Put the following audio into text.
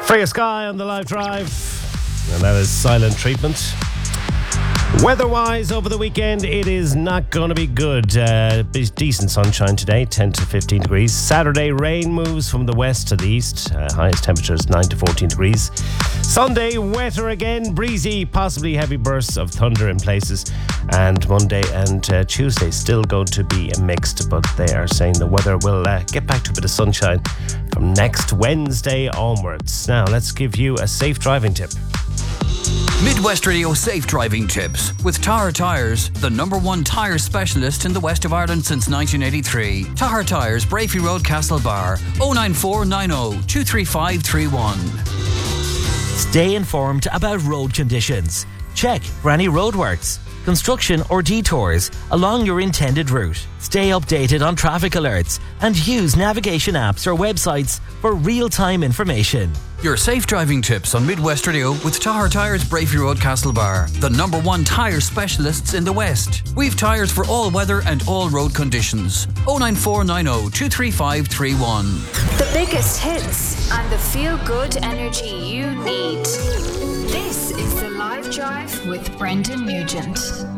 Freya Sky on the live drive, and that is Silent Treatment. Weather-wise, over the weekend, it is not going to be good. Decent sunshine today, 10 to 15 degrees. Saturday, rain moves from the west to the east. Highest temperatures 9 to 14 degrees. Sunday, wetter again, breezy, possibly heavy bursts of thunder in places. And Monday and Tuesday still going to be mixed, but they are saying the weather will get back to a bit of sunshine from next Wednesday onwards. Now, let's give you a safe driving tip. Midwest Radio Safe Driving Tips with Tahar Tyres, the #1 tyre specialist in the west of Ireland since 1983. Tahar Tyres, Brafey Road, Castlebar, 09490 23531. Stay informed about road conditions. Check for any roadworks, construction or detours along your intended route. Stay updated on traffic alerts and use navigation apps or websites for real-time information. Your safe driving tips on Midwest Radio with Tahar Tyres, Brafey Road, Castlebar, the #1 tyre specialists in the West. We've tyres for all weather and all road conditions. 09490 23531. The biggest hits and the feel-good energy you need. This is The Live Drive with Brendan Nugent.